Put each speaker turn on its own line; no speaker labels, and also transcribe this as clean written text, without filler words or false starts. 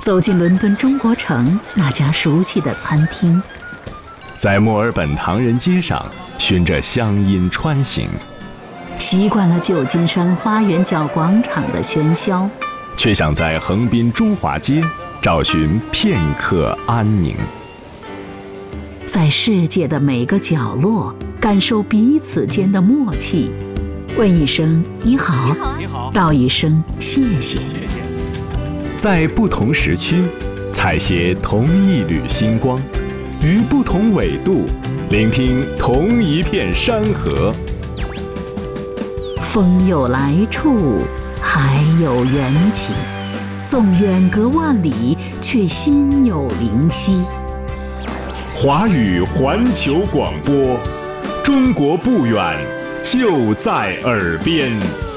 走进伦敦中国城那家熟悉的餐厅，
在墨尔本唐人街上循着乡音穿行，
习惯了旧金山花园角广场的喧嚣，
却想在横滨中华街找寻片刻安宁。
在世界的每个角落感受彼此间的默契，问一声你好，道一声谢谢。
在不同时区采撷同一缕星光，于不同纬度聆听同一片山河。
风有来处，海有缘起，纵远隔万里，却心有灵犀。
华语环球广播，中国不远，就在耳边。